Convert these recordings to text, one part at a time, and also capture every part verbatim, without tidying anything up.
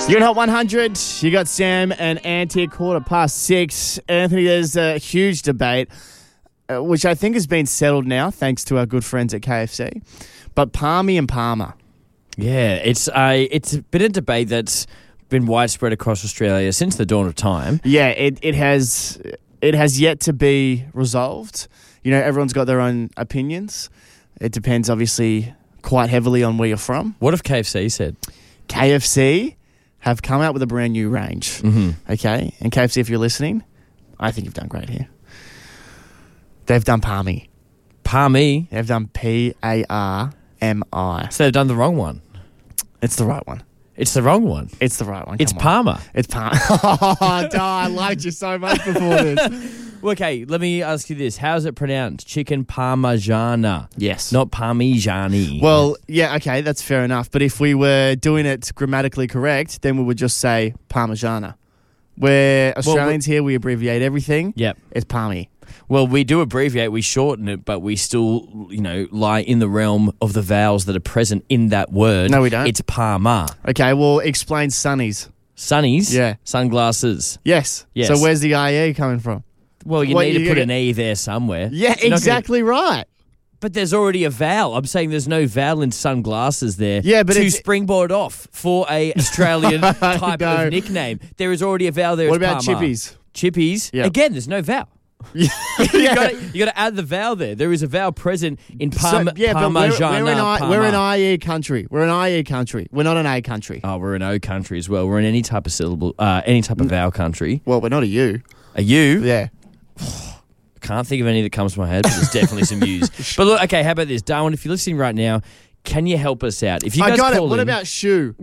You're at Hot one hundred. You got Sam and Auntie at quarter past six. Anthony, there's a huge debate, uh, which I think has been settled now, thanks to our good friends at K F C. But Palmy and Palmer. Yeah, it's a it's been a debate that's been widespread across Australia since the dawn of time. Yeah, it, it has it has yet to be resolved. You know, everyone's got their own opinions. It depends, obviously, quite heavily on where you're from. What have K F C said? K F C have come out with a brand new range. Mm-hmm. Okay? And K F C, if you're listening, I think you've done great here. They've done Palmy. Palmy? They've done P A R M I. So they've done the wrong one. It's the right one. It's the wrong one. It's the right one. It's Come Palmer. On. It's Palmer. Oh, duh, I liked you so much before this. Well, okay, let me ask you this. How's it pronounced? Chicken Parmigiana. Yes. Not Parmigiani. Well, yeah, okay, that's fair enough. But if we were doing it grammatically correct, then we would just say Parmigiana. We're Australians well, here, we abbreviate everything. Yep. It's Palmy. Well, we do abbreviate, we shorten it, but we still, you know, lie in the realm of the vowels that are present in that word. No, we don't. It's Palmer. Okay, well, explain sunnies. Sunnies? Yeah. Sunglasses. Yes. Yes. So where's the I E coming from? Well, you what, need you to put gonna... an E there somewhere. Yeah, You're exactly gonna... right. But there's already a vowel. I'm saying there's no vowel in sunglasses there yeah, but to it's... springboard off for a Australian type no. of nickname. There is already a vowel there. What about Palmer. chippies? Chippies? Yep. Again, there's no vowel. Yeah. you got to add the vowel there. There is a vowel present in Parm- so, yeah, Parmigiana. But we're, we're, an I, Palmer. we're an I E country. We're an I E country. We're not an A country. Oh, we're an O country as well. We're in any type of syllable, uh, any type of vowel country. Well, we're not a U. A U? Yeah. Can't think of any that comes to my head, but there's definitely some U's. But look, okay, how about this? Darwin, if you're listening right now, can you help us out? If you guys I got call it. What in, about shoe?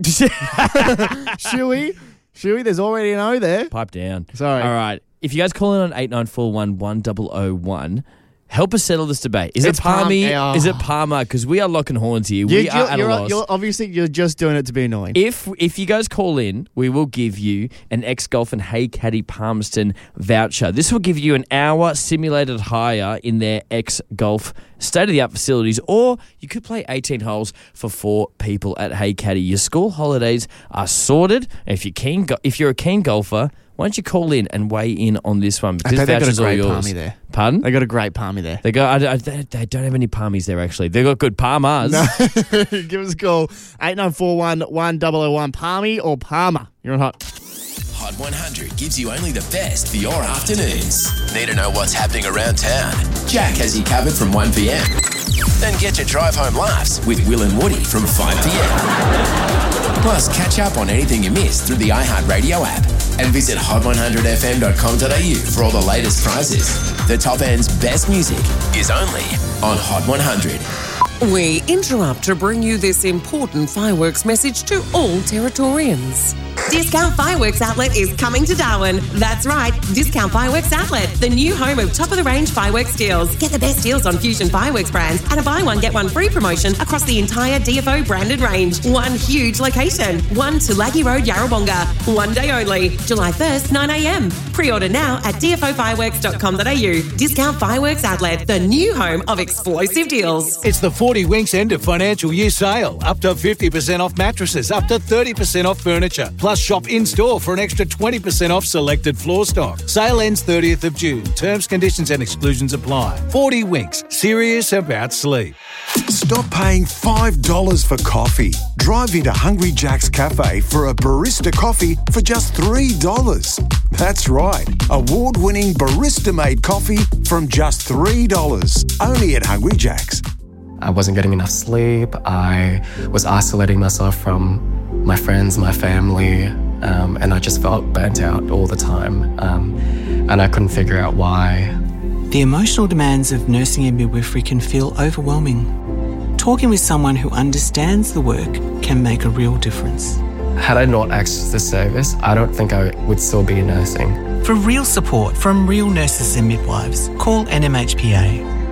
Shoey? Shoey, there's already an O there. Pipe down. Sorry. All right. If you guys call in on eight nine four one, one zero zero one, help us settle this debate. Is it's it Palmy? Palm- oh. Is it Palmer? Because we are locking horns here. You, we you're, are at you're, a loss. You're, obviously, you're just doing it to be annoying. If if you guys call in, we will give you an X-Golf and Hey Caddy Palmerston voucher. This will give you an hour simulated hire in their X-Golf state-of-the-art facilities, or you could play eighteen holes for four people at Hey Caddy. Your school holidays are sorted. If you're keen, if you're a keen golfer, why don't you call in and weigh in on this one? Because I bet this they got a voucher's great all yours. palmy there. Pardon? They got a great palmy there. They got. I, I, they, they don't have any palmies there actually. They got good palmers. No. Give us a call eight nine four one, one zero zero one. Palmy or Palmer? You're on Hot. Hot one hundred gives you only the best for your afternoons. Need to know what's happening around town? Jack has you covered from one p.m. Then get your drive home laughs with Will and Woody from five p.m. Plus, catch up on anything you missed through the iHeartRadio app. And visit hot one hundred f m dot com dot a u for all the latest prizes. The top end's best music is only on Hot one hundred. We interrupt to bring you this important fireworks message to all Territorians. Discount Fireworks Outlet is coming to Darwin. That's right, Discount Fireworks Outlet, the new home of top-of-the-range fireworks deals. Get the best deals on Fusion Fireworks brands and a buy one, get one free promotion across the entire D F O branded range. One huge location. One Tulagi Road, Yarrawonga. One day only. July first, nine a.m. Pre-order now at d f o fireworks dot com dot a u. Discount Fireworks Outlet, the new home of explosive deals. It's the forty Winks end of financial year sale. Up to fifty percent off mattresses, up to thirty percent off furniture. Plus shop in-store for an extra twenty percent off selected floor stock. Sale ends thirtieth of June. Terms, conditions and exclusions apply. forty Winks. Serious about sleep. Stop paying five dollars for coffee. Drive into Hungry Jack's Cafe for a barista coffee for just three dollars. That's right. Award-winning barista-made coffee from just three dollars. Only at Hungry Jack's. I wasn't getting enough sleep. I was isolating myself from my friends, my family, um, and I just felt burnt out all the time. Um, and I couldn't figure out why. The emotional demands of nursing and midwifery can feel overwhelming. Talking with someone who understands the work can make a real difference. Had I not accessed this service, I don't think I would still be nursing. For real support from real nurses and midwives, call N M H P A.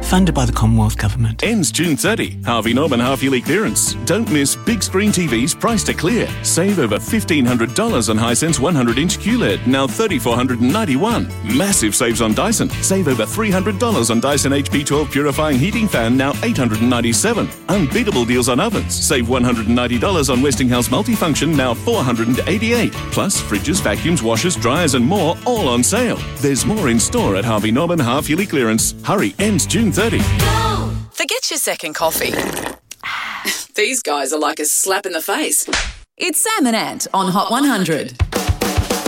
Funded by the Commonwealth Government. Ends June thirtieth. Harvey Norman half-yearly clearance. Don't miss big screen T Vs priced to clear. Save over fifteen hundred dollars on Hisense one hundred inch Q L E D, now three thousand four hundred ninety-one dollars. Massive saves on Dyson. Save over three hundred dollars on Dyson H P twelve Purifying Heating Fan, now eight hundred ninety-seven dollars. Unbeatable deals on ovens. Save one hundred ninety dollars on Westinghouse Multifunction, now four hundred eighty-eight dollars. Plus fridges, vacuums, washers, dryers and more, all on sale. There's more in store at Harvey Norman half-yearly clearance. Hurry, ends June thirtieth. Forget your second coffee. These guys are like a slap in the face. It's Sam and Ant on Hot one hundred.